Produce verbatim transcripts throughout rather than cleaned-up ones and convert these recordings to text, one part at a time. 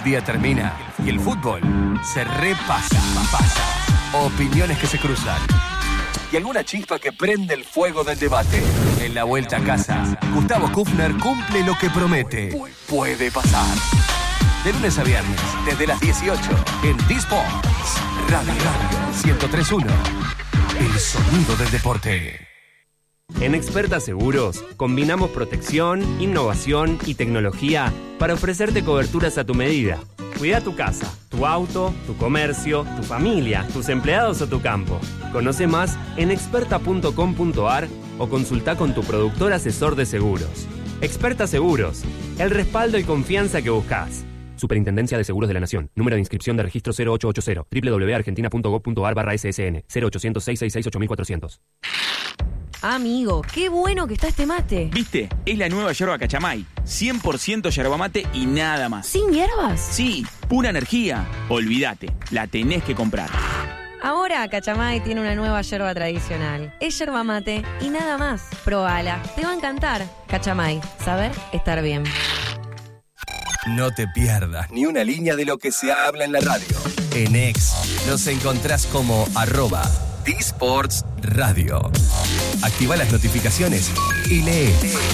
día termina y el fútbol se repasa. Pasa. Opiniones que se cruzan. Y alguna chispa que prende el fuego del debate. En la vuelta a casa, Gustavo Kufner cumple lo que promete. Puede pasar. De lunes a viernes, desde las dieciocho, en D-Sports Radio, Radio ciento tres punto uno. El sonido del deporte. En Experta Seguros, combinamos protección, innovación y tecnología para ofrecerte coberturas a tu medida. Cuida tu casa, tu auto, tu comercio, tu familia, tus empleados o tu campo. Conoce más en experta punto com punto a r o consulta con tu productor asesor de seguros. Experta Seguros, el respaldo y confianza que buscas. Superintendencia de Seguros de la Nación. Número de inscripción de registro cero ocho ocho cero. doble u doble u doble u punto argentina punto gob punto a r barra ese ese ene. cero ochocientos, seiscientos sesenta y seis, ocho mil cuatrocientos. Amigo, qué bueno que está este mate. ¿Viste? Es la nueva yerba Cachamay. cien por ciento yerba mate y nada más. ¿Sin hierbas? Sí, pura energía. Olvídate, la tenés que comprar. Ahora Cachamay tiene una nueva yerba tradicional. Es yerba mate y nada más. Probala, te va a encantar. Cachamay, saber estar bien. No te pierdas ni una línea de lo que se habla en la radio. En X nos encontrás como arroba D-Sports Radio. Activa las notificaciones y lee.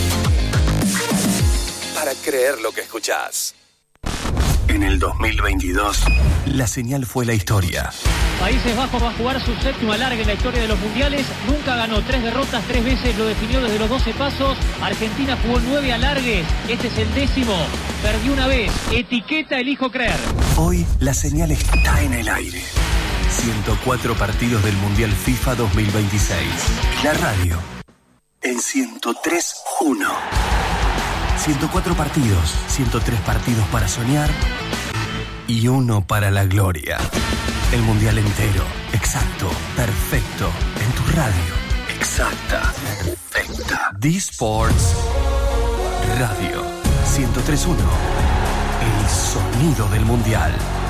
Para creer lo que escuchás. En el dos mil veintidós, la señal fue la historia. Países Bajos va a jugar su séptimo alargue en la historia de los mundiales. Nunca ganó, tres derrotas, tres veces lo definió desde los doce pasos. Argentina jugó nueve alargues, este es el décimo. Perdió una vez, etiqueta elijo creer. Hoy la señal está en el aire. ciento cuatro partidos del Mundial FIFA dos mil veintiséis. La radio en ciento tres punto uno. ciento cuatro partidos, ciento tres partidos para soñar y uno para la gloria. El Mundial entero, exacto, perfecto, en tu radio. Exacta, perfecta. D-Sports Radio ciento tres punto uno. El sonido del Mundial.